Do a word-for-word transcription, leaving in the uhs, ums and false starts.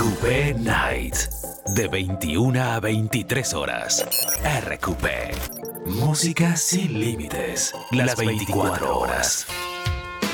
Coupé Night. De veintiuna a veintitrés horas. R Q P. Música sin límites. Las veinticuatro horas.